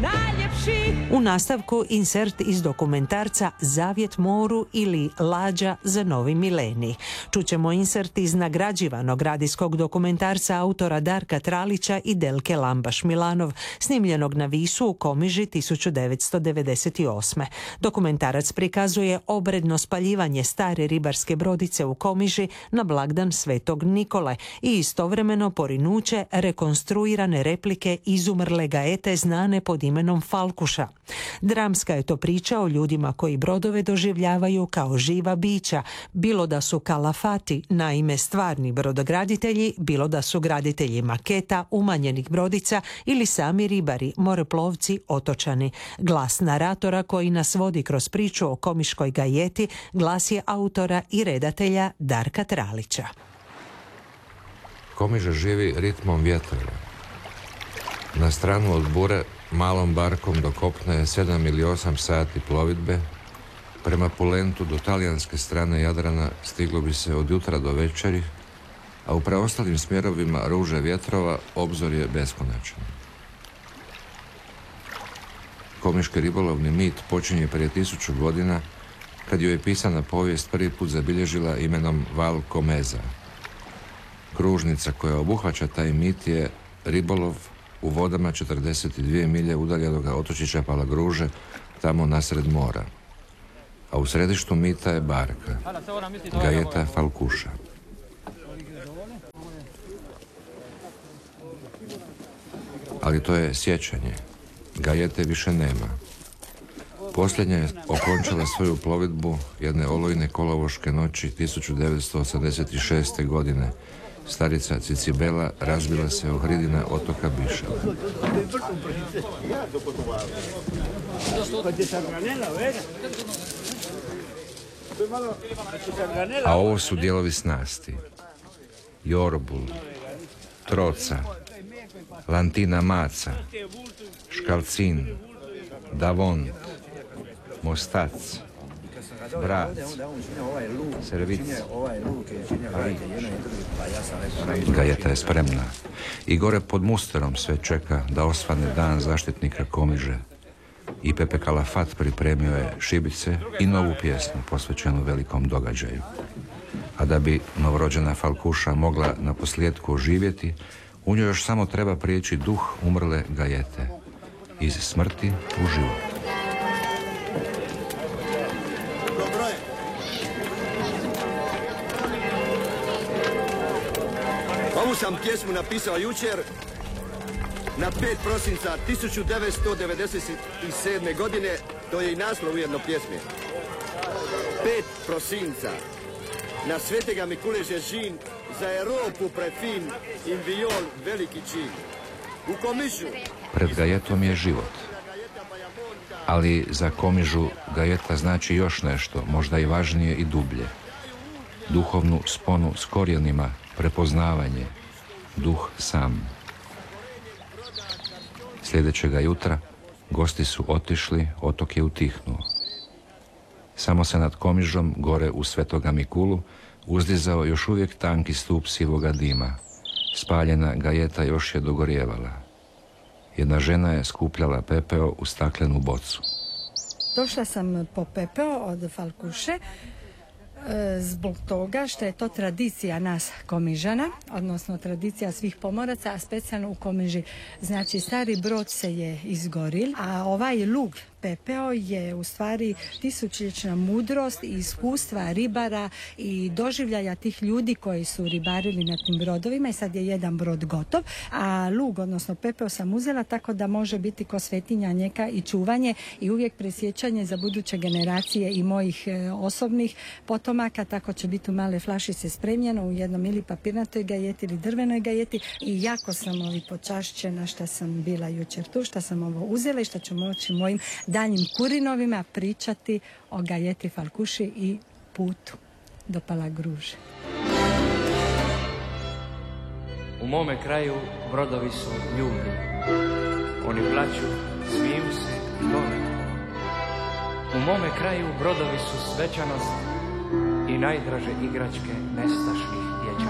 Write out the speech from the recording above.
U nastavku insert iz dokumentarca Zavjet moru ili Lađa za novi milenij. Čućemo insert iz nagrađivanog radijskog dokumentarca autora Darka Tralića i Delke Lambaš-Milanov, snimljenog na Visu u Komiži 1998. Dokumentarac prikazuje obredno spaljivanje stare ribarske brodice u Komiži na blagdan Svetog Nikole i istovremeno porinuće rekonstruirane replike izumrle gajete znane pod imenom Falkuša. Dramska je to priča o ljudima koji brodove doživljavaju kao živa bića, bilo da su kalafati, naime stvarni brodograditelji, bilo da su graditelji maketa, umanjenih brodica ili sami ribari, moreplovci, otočani. Glas naratora koji nas vodi kroz priču o komiškoj gajeti, glas je autora i redatelja Darka Tralića. Komiža živi ritmom vjetrova. Na stranu od bure malom barkom do kopna je 7 ili 8 sati plovidbe. Prema Pulentu do talijanske strane Jadrana stiglo bi se od jutra do večeri, a u preostalim smjerovima ruže vjetrova obzor je beskonačan. Komiški ribolovni mit počinje prije 1000 godina, kad joj je pisana povijest prvi put zabilježila imenom Val Comeza. Kružnica koja obuhvaća taj mit je ribolov u vodama 42 milje udaljenog otočića Palagruže, tamo nasred mora. A u središtu mita je barka, gajeta Falkuša. Ali to je sjećanje. Gajete više nema. Posljednja je okončala svoju plovidbu jedne olujne kolovoške noći 1986. godine. Starica Cicibela razbila se o hridina otoka Biševa. A ovo su dijelovi snasti. Jorbul, Troca, Lantina Maca, Škalcin, Davont, Mostac, Brac, Servic. Gajeta je spremna i gore pod musterom sve čeka da osvane dan zaštitnika Komiže. I Pepe Kalafat pripremio je šibice i novu pjesmu posvećenu velikom događaju. A da bi novorođena Falkuša mogla na posljedku oživjeti, u njoj još samo treba prijeći duh umrle Gajete. Iz smrti u život. Ovu sam pjesmu napisao jučer na 5. prosinca 1997. godine, to je i naslov ujedno pjesme. 5. prosinca, na Svetega Mikule Žežin, za Europu prefin, in viol veliki čin. U Komižu. Pred Gajetom je život. Ali za Komižu Gajeta znači još nešto, možda i važnije i dublje. Duhovnu sponu s korijenima, prepoznavanje, duh sam. Sljedećega jutra gosti su otišli, otok je utihnuo. Samo se nad Komižom, gore u Svetoga Mikulu, uzdizao još uvijek tanki stup sivoga dima. Spaljena Gajeta još je dogorjevala. Jedna žena je skupljala pepeo u staklenu bocu. Došla sam po pepeo od Falkuše zbog toga što je to tradicija nas Komižana, odnosno tradicija svih pomoraca, a specijalno u Komiži. Znači, stari brod se je izgoril, a ovaj lug pepeo je u stvari tisućljetna mudrost i iskustva ribara i doživljaja tih ljudi koji su ribarili na tim brodovima i sad je jedan brod gotov, a lug, odnosno pepeo sam uzela tako da može biti ko svetinja neka i čuvanje i uvijek presjećanje za buduće generacije i mojih osobnih potomaka, tako će biti u male flašice spremljeno u jednom ili papirnatoj gajeti ili drvenoj gajeti i jako sam počašćena što sam bila jučer tu, što sam ovo uzela i što ću moći mojim daljim kurinovima pričati o Gajeti Falkuši i putu do Palagruže. U mome kraju brodovi su ljudi. Oni plaću, smiju se i vole. U mome kraju brodovi su svečanost i najdraže igračke nestašnih